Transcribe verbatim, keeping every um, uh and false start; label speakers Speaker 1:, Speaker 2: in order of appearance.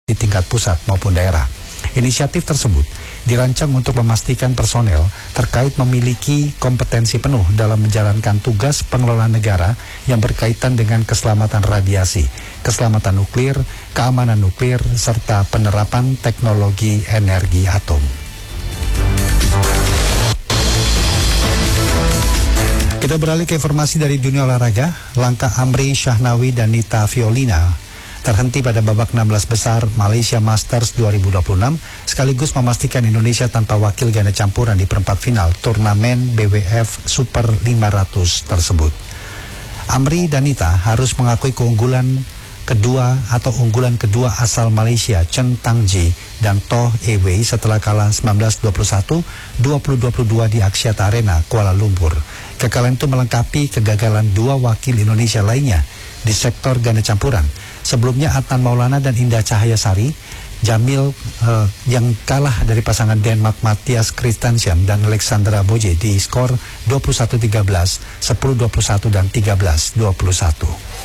Speaker 1: di tingkat pusat maupun daerah. Inisiatif tersebut dirancang untuk memastikan personel terkait memiliki kompetensi penuh dalam menjalankan tugas pengelolaan negara yang berkaitan dengan keselamatan radiasi, keselamatan nuklir, keamanan nuklir, serta penerapan teknologi energi atom. Kita beralih ke informasi dari dunia olahraga. Langkah Amri Syahnawi dan Nita Violina terhenti pada babak enam belas besar Malaysia Masters dua ribu dua puluh enam, sekaligus memastikan Indonesia tanpa wakil ganda campuran di perempat final turnamen B W F Super lima ratus tersebut. Amri dan Nita harus mengakui keunggulan kedua atau unggulan kedua asal Malaysia Chen Tangji dan Toh Ewei setelah kalah sembilan belas dua puluh satu, dua puluh dua puluh dua di Axiata Arena, Kuala Lumpur. Kekalahan itu melengkapi kegagalan dua wakil Indonesia lainnya di sektor ganda campuran. Sebelumnya Adnan Maulana dan Indah Cahayasari Jamil uh, yang kalah dari pasangan Denmark Mathias Christensen dan Alexandra Boje di skor dua puluh satu tiga belas, sepuluh dua puluh satu dan tiga belas dua puluh satu.